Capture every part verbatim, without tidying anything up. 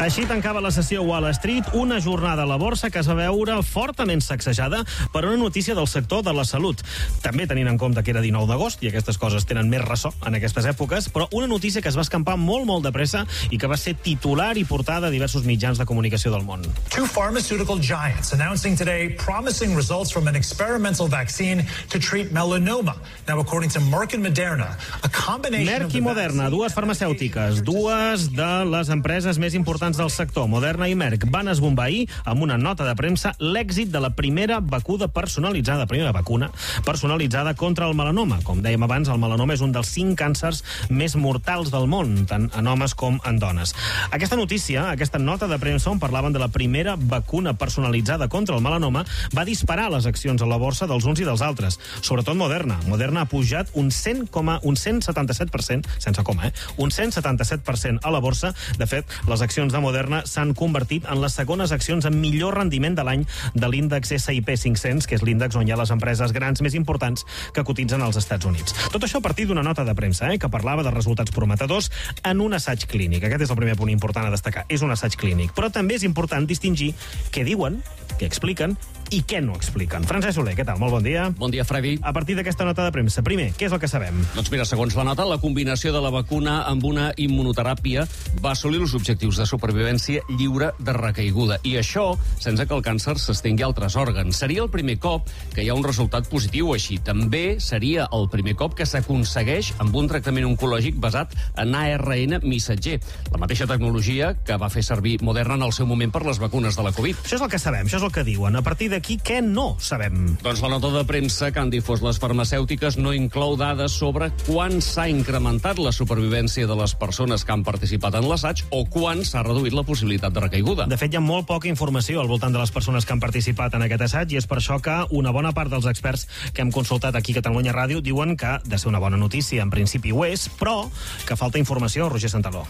Així tancava la sessió Wall Street, una jornada a la borsa que es va veure fortament sacsejada per una notícia del sector de la salut. També tenint en compte que era dinou d'agost, i aquestes coses tenen més ressò en aquestes èpoques, però una notícia que es va escampar molt, molt de pressa i que va ser titular i portada a diversos mitjans de comunicació del món. Two pharmaceutical giants announcing today promising results from an experimental vaccine to treat melanoma. Now, according to Merck and Moderna, a combination Merck of i Moderna, dues farmacèutiques, dues de les empreses més importants del sector, Moderna i Merck, van esbombair amb una nota de premsa l'èxit de la primera vacuna personalitzada, primera vacuna personalitzada contra el melanoma. Com dèiem abans, el melanoma és un dels cinc càncers més mortals del món, tant en homes com en dones. Aquesta notícia, aquesta nota de premsa on parlaven de la primera vacuna personalitzada contra el melanoma, va disparar les accions a la borsa dels uns i dels altres, sobretot Moderna. Moderna ha pujat un cent coma cent setanta-set per cent, sense coma, eh? Un cent setanta-set per cent a la borsa. De fet, les accions de Moderna s'han convertit en les segones accions amb millor rendiment de l'any de l'índex esse i pe cinc-cents, que és l'índex on hi ha les empreses grans més importants que cotitzen als Estats Units. Tot això a partir d'una nota de premsa, eh, que parlava de resultats prometedors en un assaig clínic. Aquest és el primer punt important a destacar. És un assaig clínic. Però també és important distingir què diuen, què expliquen i què no expliquen. Francesc Soler, què tal? Molt bon dia. Bon dia, Freddy. A partir d'aquesta nota de premsa, primer, què és el que sabem? Doncs mira, segons la nota, la combinació de la vacuna amb una immunoteràpia va assolir els objectius de supervivència lliure de recaiguda. I això sense que el càncer s'estengui a altres òrgans. Seria el primer cop que hi ha un resultat positiu així. També seria el primer cop que s'aconsegueix amb un tractament oncològic basat en a erre ene missatger, la mateixa tecnologia que va fer servir Moderna en el seu moment per les vacunes de la Covid. Això és el que sabem, això és el que diuen. A partir d'aquí, què no sabem? Doncs la nota de premsa que han difós les farmacèutiques no inclou dades sobre quan s'ha incrementat la supervivència de les persones que han participat en l'assaig o quan s'ha reduït la possibilitat de recaiguda. De fet, hi ha molt poca informació al voltant de les persones que han participat en aquest assaig i és per això que una bona part dels experts que hem consultat aquí a Catalunya Ràdio diuen que de ser una bona notícia, en principi ho és, però que falta informació. Roger Santaló.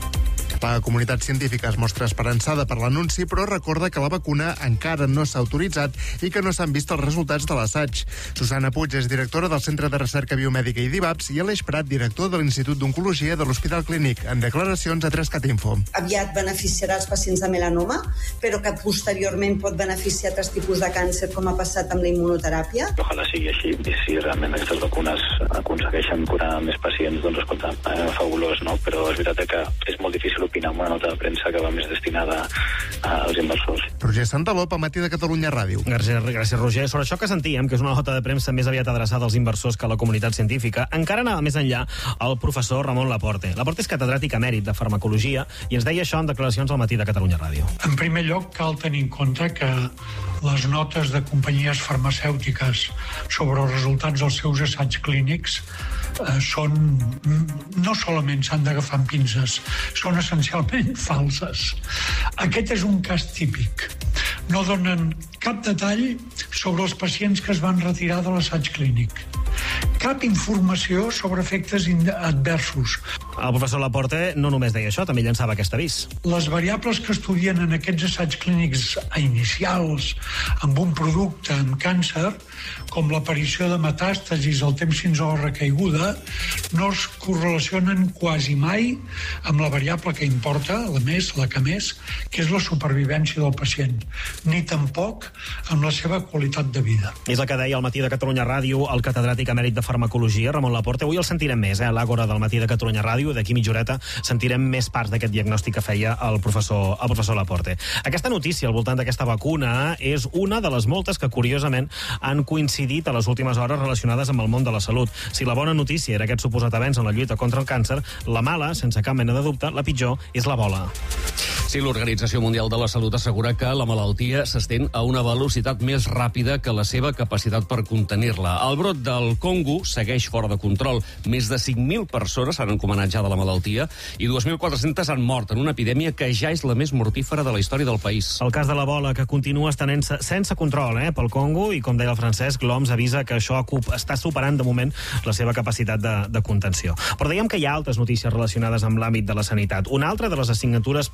La comunitat científica es mostra esperançada per l'anunci, però recorda que la vacuna encara no s'ha autoritzat i que no s'han vist els resultats de l'assaig. Susana Puig és directora del Centre de Recerca Biomèdica i d'I V A P S i Aleix Prat, director de l'Institut d'Oncologia de l'Hospital Clínic, en declaracions a tres cat info. Aviat beneficiarà els pacients de melanoma, però que posteriorment pot beneficiar altres tipus de càncer, com ha passat amb la immunoteràpia. Ojalà sigui així, i si realment aquestes vacunes aconsegueixen curar més pacients, doncs escolta, eh, fabulós, no? Però és veritat que és molt difícil opinar amb una nota de premsa que va més destinada als inversors. Roger Santaló, al matí de Catalunya Ràdio. Gràcies, gràcies, Roger. Sobre això que sentíem, que és una nota de premsa més aviat adreçada als inversors que a la comunitat científica, encara anava més enllà el professor Ramon Laporte. Laporte és catedràtic emèrit de farmacologia i ens deia això en declaracions al matí de Catalunya Ràdio. En primer lloc, cal tenir en compte que les notes de companyies farmacèutiques sobre els resultats dels seus assaigs clínics eh, són, no solament s'han d'agafar amb pinces, són essencialment falses. Aquest és un cas típic. No donen cap detall sobre els pacients que es van retirar de l'assaig clínic. Cap informació sobre efectes adversos. El professor Laporte no només deia això, també llançava aquest avís. Les variables que estudien en aquests assaigs clínics inicials amb un producte amb càncer, com l'aparició de metàstasis al temps fins a la recaiguda, no es correlacionen quasi mai amb la variable que importa, la més, la que més, que és la supervivència del pacient, ni tampoc amb la seva qualitat de vida. És el que deia al matí de Catalunya Ràdio el catedràtic emèrit de farmacologia, Ramon Laporte. Avui el sentirem més, eh, a l'Àgora del matí de Catalunya Ràdio. D'aquí mitja horeta sentirem més parts d'aquest diagnòstic que feia el professor, el professor Laporte. Aquesta notícia al voltant d'aquesta vacuna és una de les moltes que, curiosament, han coincidit a les últimes hores relacionades amb el món de la salut. Si la bona notícia era aquest suposat avenç en la lluita contra el càncer, la mala, sense cap mena de dubte, la pitjor, és la bola. Sí, l'Organització Mundial de la Salut assegura que la malaltia s'estén a una velocitat més ràpida que la seva capacitat per contenir-la. El brot del Congo segueix fora de control. Més de cinc mil persones s'han encomanat ja de la malaltia i dos mil quatre-cents han mort en una epidèmia que ja és la més mortífera de la història del país. El cas de l'Ebola, que continua estenent-se sense control eh, pel Congo, i com deia el Francesc, l'O M S avisa que això està superant de moment la seva capacitat de, de contenció. Però dèiem que hi ha altres notícies relacionades amb l'àmbit de la sanitat. Una altra de les assignatures pendents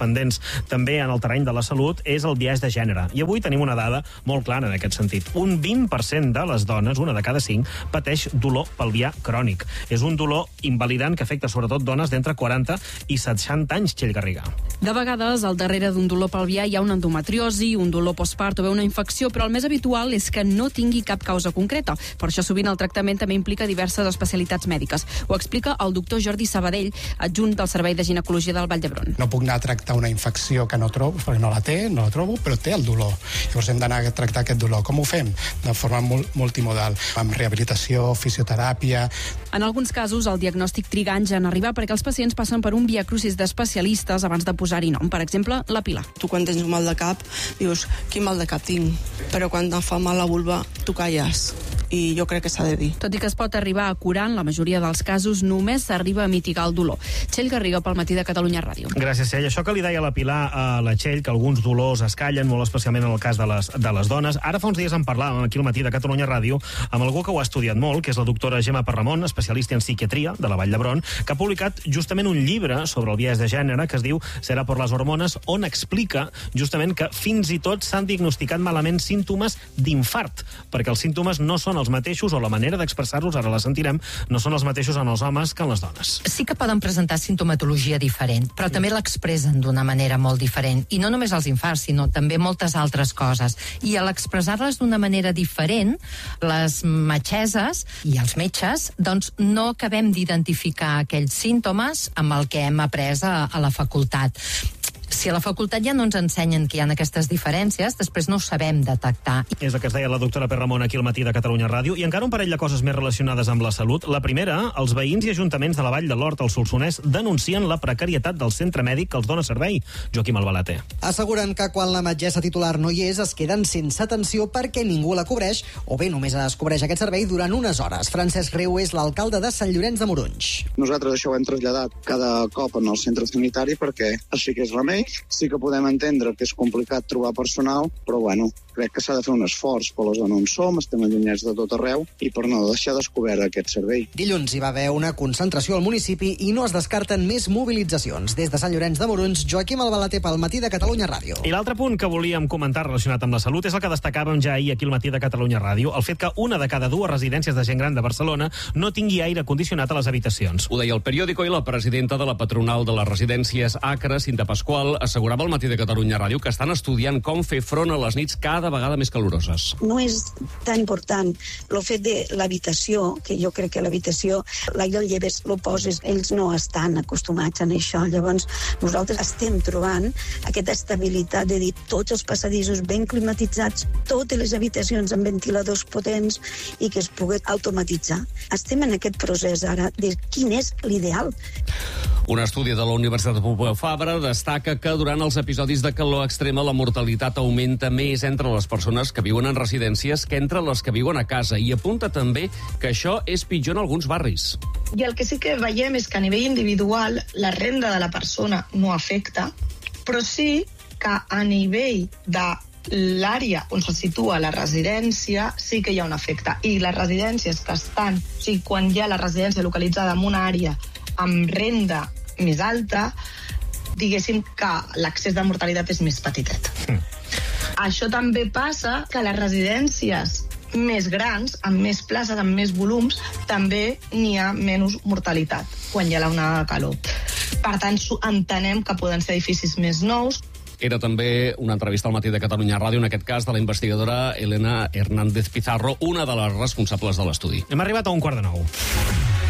també en el terreny de la salut és el biaix de gènere. I avui tenim una dada molt clara en aquest sentit. Un vint per cent de les dones, una de cada cinc, pateix dolor pelvià crònic. És un dolor invalidant que afecta sobretot dones d'entre quaranta i seixanta anys, Txell Garriga. De vegades, al darrere d'un dolor pelvià hi ha una endometriosi, un dolor postpart o bé una infecció, però el més habitual és que no tingui cap causa concreta. Per això sovint el tractament també implica diverses especialitats mèdiques. Ho explica el doctor Jordi Sabadell, adjunt del Servei de Ginecologia del Vall d'Hebron. No puc anar a tractar una infecció que no trobo, perquè no la té, no la trobo, però té el dolor. Llavors hem d'anar a tractar aquest dolor. Com ho fem? De forma multimodal, amb rehabilitació, fisioteràpia. En alguns casos, el diagnòstic triga anys en arribar perquè els pacients passen per un viacrucis d'especialistes abans de posar-hi nom. Per exemple, la Pilar. Tu quan tens un mal de cap, dius, quin mal de cap tinc? Però quan et fa mal la vulva, tu calles. I jo crec que s'ha de dir. Tot i que es pot arribar a curar, en la majoria dels casos només s'arriba a mitigar el dolor. Txell Garriga, pel Matí de Catalunya Ràdio. Gràcies, Txell. Això que li deia la Pilar a la Txell, que alguns dolors es callen, molt especialment en el cas de les, de les dones. Ara fa uns dies en parlàvem aquí al Matí de Catalunya Ràdio amb algú que ho ha estudiat molt, que és la doctora Gemma Parramon, especialista en psiquiatria de la Vall d'Hebron, que ha publicat justament un llibre sobre el biaix de gènere que es diu Serà por les hormones, on explica justament que fins i tot s'han diagnosticat malament símptomes d'infart, perquè els símptomes no són els mateixos, o la manera d'expressar-los, ara la sentirem, no són els mateixos en els homes que en les dones. Sí que poden presentar sintomatologia diferent, però també l'expressen d'una manera molt diferent. I no només els infarts, sinó també moltes altres coses. I a l'expressar-les d'una manera diferent, les metgesses i els metges, doncs no acabem d'identificar aquells símptomes amb el que hem après a, a la facultat. Si a la facultat ja no ens ensenyen que hi ha aquestes diferències, després no ho sabem detectar. És el que es deia la doctora Parramon aquí al Matí de Catalunya Ràdio. I encara un parell de coses més relacionades amb la salut. La primera, els veïns i ajuntaments de la Vall de l'Hort, al Solsonès, denuncien la precarietat del centre mèdic que els dona servei. Joaquim Albalater. Asseguren que quan la metgessa titular no hi és, es queden sense atenció perquè ningú la cobreix, o bé només es cobreix aquest servei durant unes hores. Francesc Riu és l'alcalde de Sant Llorenç de Morunys. Nosaltres això ho hem traslladat cada cop en el centre sanitari perquè així que és remei. Sí que podem entendre que és complicat trobar personal, però bueno, crec que s'ha de fer un esforç per la zona on som, estem allunyats de tot arreu, i per no deixar descobert aquest servei. Dilluns hi va haver una concentració al municipi i no es descarten més mobilitzacions. Des de Sant Llorenç de Morunys, Joaquim Albalater pel Matí de Catalunya Ràdio. I l'altre punt que volíem comentar relacionat amb la salut és el que destacàvem ja ahir aquí al Matí de Catalunya Ràdio, el fet que una de cada dues residències de gent gran de Barcelona no tingui aire condicionat a les habitacions. Ho deia el periòdico i la presidenta de la patronal de les residències Acre, Cinta Pasqual, assegurava al Matí de Catalunya Ràdio que estan estudiant com fer front a les nits cada vegada més caloroses. No és tan important el fet de l'habitació, que jo crec que l'habitació, l'aire el lleves, lo poses, ells no estan acostumats a això. Llavors, nosaltres estem trobant aquesta estabilitat de dir tots els passadissos ben climatitzats, totes les habitacions amb ventiladors potents i que es pugui automatitzar. Estem en aquest procés ara de quin és l'ideal. Un estudi de la Universitat Pompeu Fabra destaca que durant els episodis de calor extrema la mortalitat augmenta més entre les persones que viuen en residències que entre les que viuen a casa, i apunta també que això és pitjor en alguns barris. I el que sí que veiem és que a nivell individual la renda de la persona no afecta, però sí que a nivell de l'àrea on se situa la residència sí que hi ha un efecte. I les residències que estan, o sigui, quan hi ha la residència localitzada en una àrea amb renda més alta, diguéssim que l'accés de mortalitat és més petitet. Mm. Això també passa que les residències més grans, amb més places, amb més volums, també n'hi ha menys mortalitat quan hi ha l'onada de calor. Per tant, entenem que poden ser edificis més nous. Era també una entrevista al Matí de Catalunya Ràdio, en aquest cas de la investigadora Elena Hernández Pizarro, una de les responsables de l'estudi. Hem arribat a un quart de nou.